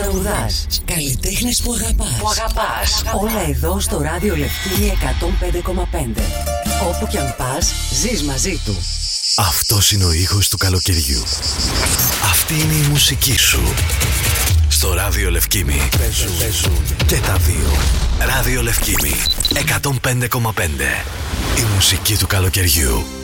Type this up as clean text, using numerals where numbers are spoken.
τραγουδάς. Καλλιτέχνες που αγαπάς. Όλα εδώ στο ράδιο Λευκήνη 105,5. Όπου κι αν πας, ζεις μαζί του. Αυτός είναι ο ήχος του καλοκαιριού. Αυτή είναι η μουσική σου. Στο ράδιο Λευκήνη παίζουν και τα δύο. Ράδιο Λευκήνη 105,5. Η μουσική του καλοκαιριού.